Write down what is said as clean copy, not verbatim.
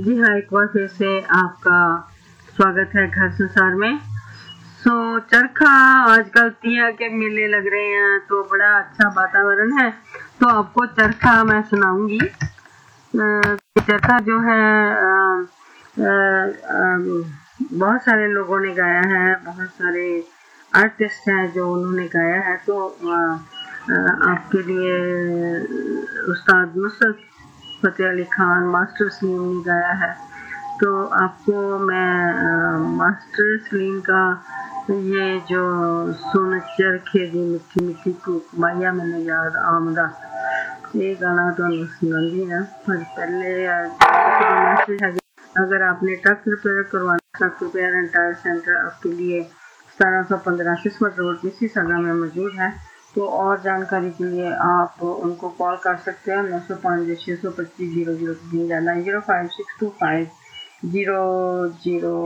जी हाँ, एक बार फिर से आपका स्वागत है घर संसार में। चरखा आजकल तिया के मेले लग रहे हैं तो बड़ा अच्छा वातावरण है। तो आपको चरखा मैं सुनाऊंगी। चरखा जो है बहुत सारे लोगों ने गाया है, बहुत सारे आर्टिस्ट हैं जो उन्होंने गाया है। तो आपके लिए उस्ताद नुसरत फतेह अली खान, मास्टर सलीम ने गाया है। तो आपको मैं मास्टर सलीम का ये जो सुन चरखे दी मिठी मिठी को माया मैंने याद आमदा, ये गाना तो सुनाती है। पर पहले अगर आपने ट्रक रिपेयर करवाना, truck repair and tyre centre आपके लिए 1715 किस्मत रोड मिसिसागा में मौजूद है। तो और जानकारी के लिए आप उनको कॉल कर सकते हैं 905 625 00 905 625 00